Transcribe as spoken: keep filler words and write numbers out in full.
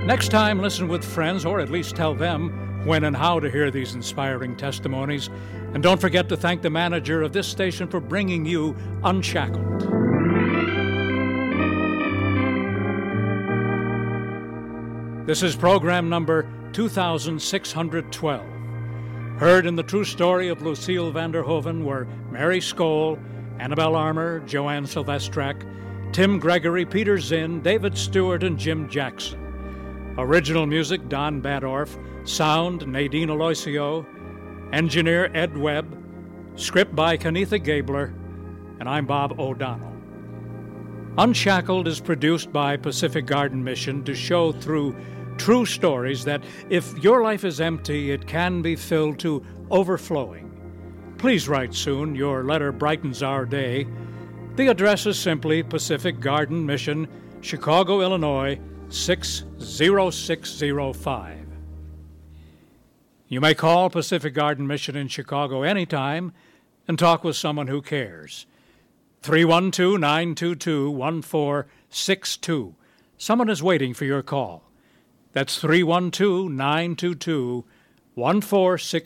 Next time, listen with friends, or at least tell them when and how to hear these inspiring testimonies. And don't forget to thank the manager of this station for bringing you Unshackled. This is program number two thousand six hundred twelve. Heard in the true story of Lucille van der Hoeven were Mary Skoll, Annabelle Armour, Joanne Silvestrak, Tim Gregory, Peter Zinn, David Stewart, and Jim Jackson. Original music, Don Badorf. Sound, Nadine Aloisio. Engineer, Ed Webb. Script by Kenitha Gabler. And I'm Bob O'Donnell. Unshackled is produced by Pacific Garden Mission to show through true stories that if your life is empty, it can be filled to overflowing. Please write soon. Your letter brightens our day. The address is simply Pacific Garden Mission, Chicago, Illinois, six zero six zero five. You may call Pacific Garden Mission in Chicago anytime and talk with someone who cares. three one two, nine two two, one four six two. Someone is waiting for your call. That's three one two, nine two two, one four six two.